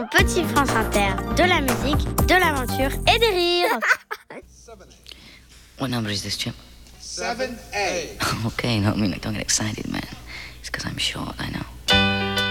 Petit France Inter, de la musique, de l'aventure et des rires. What number is this, Chip? 7A. Okay, no, don't get excited, man. It's because I'm short, I know.